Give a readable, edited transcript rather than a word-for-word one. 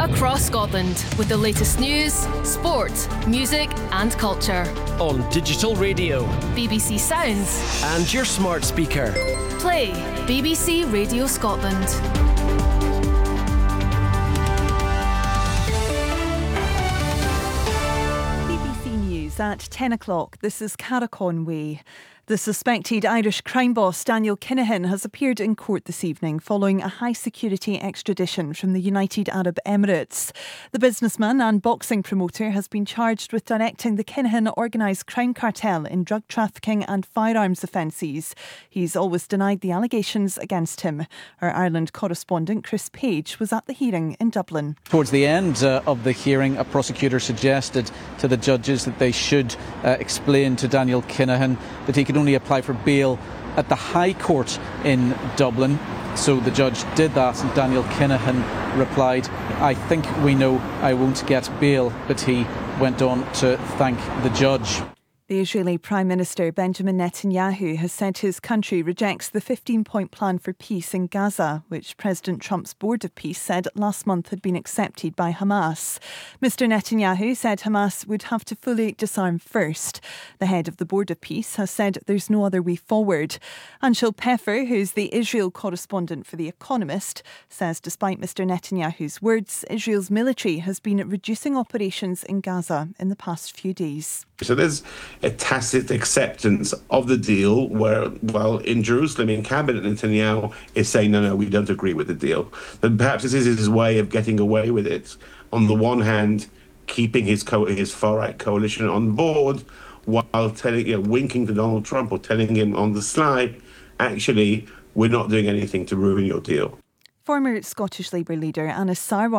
across Scotland with the latest news, sport, music and culture. On digital radio, BBC Sounds and your smart speaker. Play BBC Radio Scotland. BBC News at 10 o'clock. This is Cara Conway. The suspected Irish crime boss Daniel Kinahan has appeared in court this evening following a high-security extradition from the United Arab Emirates. The businessman and boxing promoter has been charged with directing the Kinahan organised crime cartel in drug trafficking and firearms offences. He's always denied the allegations against him. Our Ireland correspondent Chris Page was at the hearing in Dublin. Towards the end of the hearing, a prosecutor suggested to the judges that they should explain to Daniel Kinahan that he could only apply for bail at the High Court in Dublin. So the judge did that, and Daniel Kinahan replied, "I think we know I won't get bail," but he went on to thank the judge. The Israeli Prime Minister Benjamin Netanyahu has said his country rejects the 15-point plan for peace in Gaza, which President Trump's Board of Peace said last month had been accepted by Hamas. Mr Netanyahu said Hamas would have to fully disarm first. The head of the Board of Peace has said there's no other way forward. Anshul Peffer, who's the Israel correspondent for The Economist, says despite Mr Netanyahu's words, Israel's military has been reducing operations in Gaza in the past few days. So there's a tacit acceptance of the deal where, well, in Jerusalem, in cabinet, Netanyahu is saying, no, we don't agree with the deal. But perhaps this is his way of getting away with it. On the one hand, keeping his far-right coalition on board while winking to Donald Trump or telling him on the sly, actually, we're not doing anything to ruin your deal. Former Scottish Labour leader Anas Sarwar